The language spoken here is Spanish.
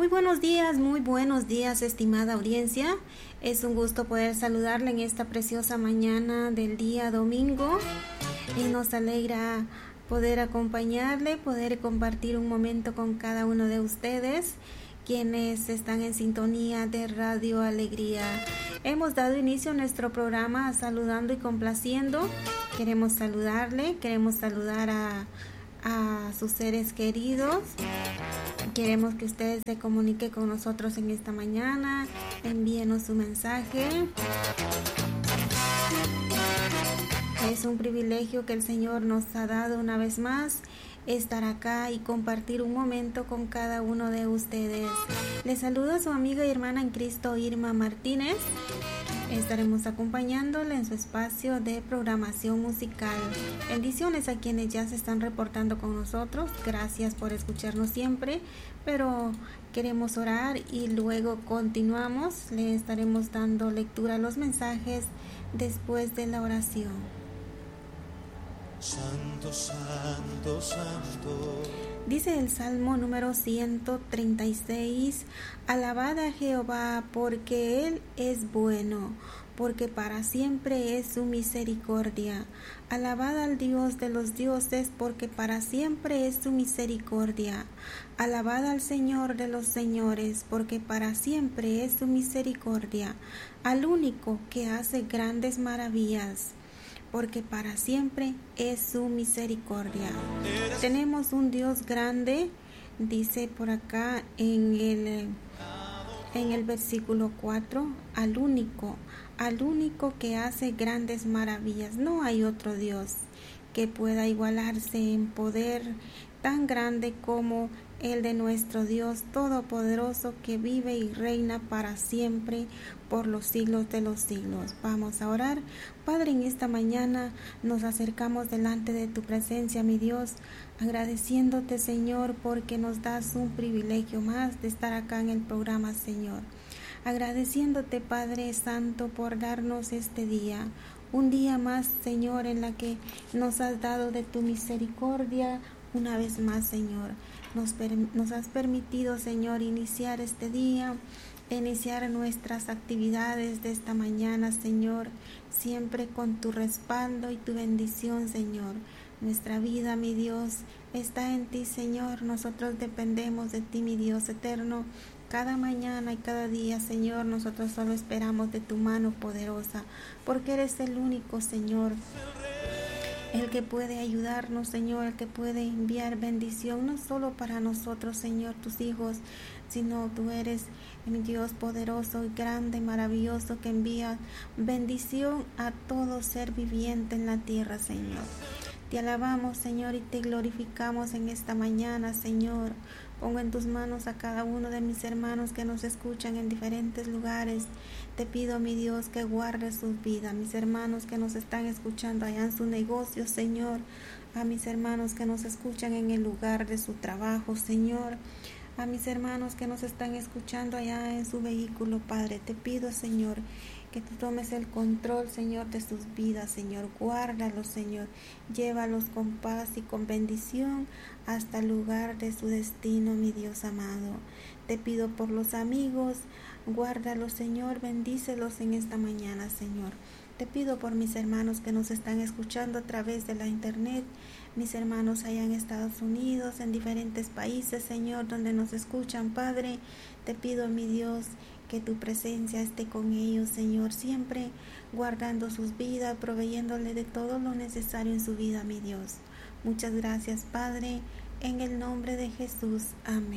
Muy buenos días, estimada audiencia. Es un gusto poder saludarle en esta preciosa mañana del día domingo y nos alegra poder acompañarle, poder compartir un momento con cada uno de ustedes, quienes están en sintonía de Radio Alegría. Hemos dado inicio a nuestro programa saludando y complaciendo. Queremos saludarle, queremos saludar a sus seres queridos. Queremos que ustedes se comuniquen con nosotros en esta mañana, envíenos su mensaje. Es un privilegio que el Señor nos ha dado una vez más estar acá y compartir un momento con cada uno de ustedes. Les saluda su amiga y hermana en Cristo, Irma Martínez. Estaremos acompañándole en su espacio de programación musical. Bendiciones a quienes ya se están reportando con nosotros. Gracias por escucharnos siempre, pero queremos orar y luego continuamos. Le estaremos dando lectura a los mensajes después de la oración. Santo, santo, santo. Dice el Salmo número 136, alabad a Jehová porque Él es bueno, porque para siempre es su misericordia. Alabad al Dios de los dioses, porque para siempre es su misericordia. Alabad al Señor de los señores, porque para siempre es su misericordia. Al único que hace grandes maravillas, porque para siempre es su misericordia. Tenemos un Dios grande, dice por acá en el versículo 4, al único que hace grandes maravillas. No hay otro Dios que pueda igualarse en poder tan grande como el de nuestro Dios Todopoderoso, que vive y reina para siempre por los siglos de los siglos. Vamos a orar. Padre, en esta mañana nos acercamos delante de tu presencia, mi Dios, agradeciéndote, Señor, porque nos das un privilegio más de estar acá en el programa, Señor. Agradeciéndote, Padre Santo, por darnos este día, un día más, Señor, en la que nos has dado de tu misericordia una vez más, Señor. Nos has permitido, Señor, iniciar este día, iniciar nuestras actividades de esta mañana, Señor, siempre con tu respaldo y tu bendición, Señor. Nuestra vida, mi Dios, está en ti, Señor. Nosotros dependemos de ti, mi Dios eterno. Cada mañana y cada día, Señor, nosotros solo esperamos de tu mano poderosa, porque eres el único, Señor, el que puede ayudarnos, Señor, el que puede enviar bendición, no solo para nosotros, Señor, tus hijos, sino tú eres mi Dios poderoso y grande, maravilloso, que envía bendición a todo ser viviente en la tierra, Señor. Te alabamos, Señor, y te glorificamos en esta mañana, Señor. Pongo en tus manos a cada uno de mis hermanos que nos escuchan en diferentes lugares. Te pido, mi Dios, que guarde sus vidas. Mis hermanos que nos están escuchando allá en su negocio, Señor. A mis hermanos que nos escuchan en el lugar de su trabajo, Señor. A mis hermanos que nos están escuchando allá en su vehículo, Padre. Te pido, Señor, que tú tomes el control, Señor, de sus vidas, Señor. Guárdalos, Señor. Llévalos con paz y con bendición hasta el lugar de su destino, mi Dios amado. Te pido por los amigos. Guárdalos, Señor. Bendícelos en esta mañana, Señor. Te pido por mis hermanos que nos están escuchando a través de la internet. Mis hermanos allá en Estados Unidos, en diferentes países, Señor, donde nos escuchan, Padre. Te pido, mi Dios, que tu presencia esté con ellos, Señor, siempre guardando sus vidas, proveyéndole de todo lo necesario en su vida, mi Dios. Muchas gracias, Padre, en el nombre de Jesús. Amén.